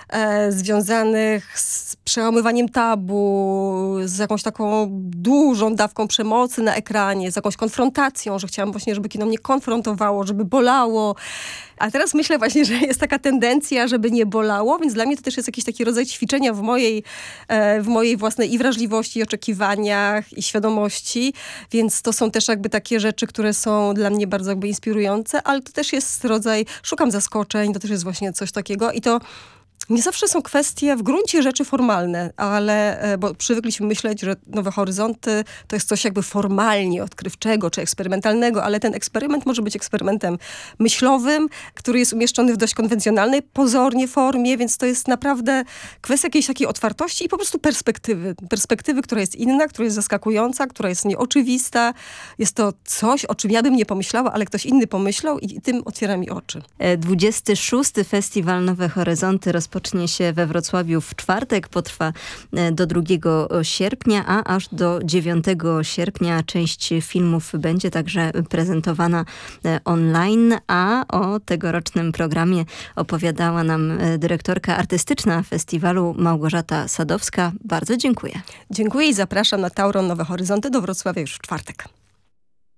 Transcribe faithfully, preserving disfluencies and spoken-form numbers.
e, związanych z przełamywaniem tabu, z jakąś taką dużą dawką przemocy na ekranie, z jakąś konfrontacją, że chciałam właśnie, żeby kino mnie konfrontowało, żeby bolało. A teraz myślę właśnie, że jest taka tendencja, żeby nie bolało, więc dla mnie to też jest jakiś taki rodzaj ćwiczenia w mojej, e, w mojej własnej i wrażliwości, i oczekiwaniach, i świadomości, więc to są też jakby takie rzeczy, które są dla mnie bardzo jakby inspirujące, ale to też jest rodzaj, szukam zaskoczeń, to też jest właśnie coś takiego i to nie zawsze są kwestie w gruncie rzeczy formalne, ale, e, bo przywykliśmy myśleć, że Nowe Horyzonty to jest coś jakby formalnie odkrywczego czy eksperymentalnego, ale ten eksperyment może być eksperymentem myślowym, który jest umieszczony w dość konwencjonalnej pozornie formie, więc to jest naprawdę kwestia jakiejś takiej otwartości i po prostu perspektywy. Perspektywy, która jest inna, która jest zaskakująca, która jest nieoczywista. Jest to coś, o czym ja bym nie pomyślała, ale ktoś inny pomyślał i tym otwiera mi oczy. dwudziesty szósty Festiwal Nowe Horyzonty rozpoczyna Rozpocznie się we Wrocławiu w czwartek, potrwa do drugiego sierpnia, a aż do dziewiątego sierpnia część filmów będzie także prezentowana online, a o tegorocznym programie opowiadała nam dyrektorka artystyczna festiwalu Małgorzata Sadowska. Bardzo dziękuję. Dziękuję i zapraszam na Tauron Nowe Horyzonty do Wrocławia już w czwartek.